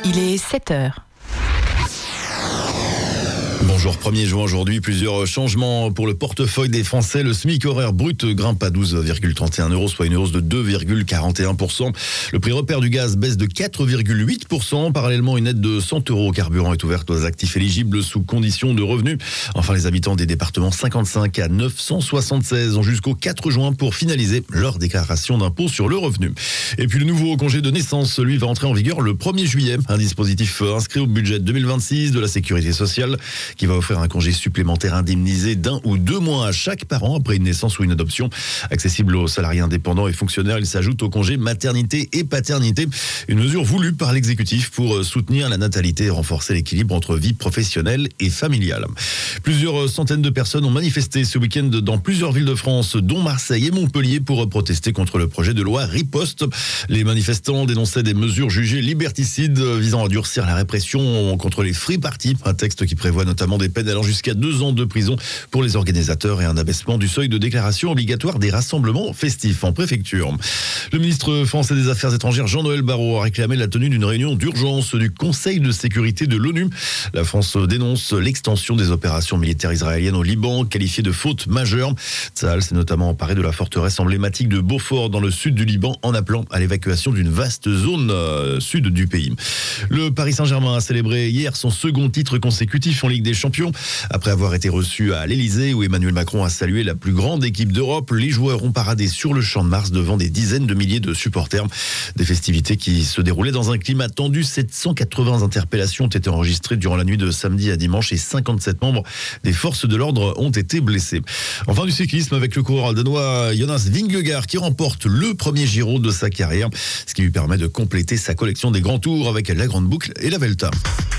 Il est 7 heures. Bonjour, 1er juin aujourd'hui, plusieurs changements pour le portefeuille des Français. Le SMIC horaire brut grimpe à 12,31 €, soit une hausse de 2,41%. Le prix repère du gaz baisse de 4,8%. Parallèlement, une aide de 100 € au carburant est ouverte aux actifs éligibles sous condition de revenus. Enfin, les habitants des départements 55 à 976 ont jusqu'au 4 juin pour finaliser leur déclaration d'impôt sur le revenu. Et puis le nouveau congé de naissance, lui, va entrer en vigueur le 1er juillet. Un dispositif inscrit au budget 2026 de la Sécurité sociale qui va offrir un congé supplémentaire indemnisé d'1 ou 2 mois à chaque parent après une naissance ou une adoption. Accessible aux salariés indépendants et fonctionnaires, il s'ajoute au congé maternité et paternité. Une mesure voulue par l'exécutif pour soutenir la natalité et renforcer l'équilibre entre vie professionnelle et familiale. Plusieurs centaines de personnes ont manifesté ce week-end dans plusieurs villes de France, dont Marseille et Montpellier, pour protester contre le projet de loi Riposte. Les manifestants dénonçaient des mesures jugées liberticides visant à durcir la répression contre les free parties. Un texte qui prévoit notamment des peines allant jusqu'à 2 ans de prison pour les organisateurs et un abaissement du seuil de déclaration obligatoire des rassemblements festifs en préfecture. Le ministre français des Affaires étrangères Jean-Noël Barrot a réclamé la tenue d'une réunion d'urgence du Conseil de sécurité de l'ONU. La France dénonce l'extension des opérations militaires israéliennes au Liban, qualifiée de faute majeure. Tsahal s'est notamment emparé de la forteresse emblématique de Beaufort dans le sud du Liban en appelant à l'évacuation d'une vaste zone sud du pays. Le Paris Saint-Germain a célébré hier son second titre consécutif en Ligue des Champions. Après avoir été reçu à l'Elysée où Emmanuel Macron a salué la plus grande équipe d'Europe, les joueurs ont paradé sur le Champ de Mars devant des dizaines de milliers de supporters. Des festivités qui se déroulaient dans un climat tendu. 780 interpellations ont été enregistrées durant la nuit de samedi à dimanche et 57 membres des forces de l'ordre ont été blessés. Enfin, du cyclisme avec le coureur danois Jonas Vingegaard qui remporte le premier Giro de sa carrière, ce qui lui permet de compléter sa collection des grands tours avec la Grande Boucle et la Vuelta.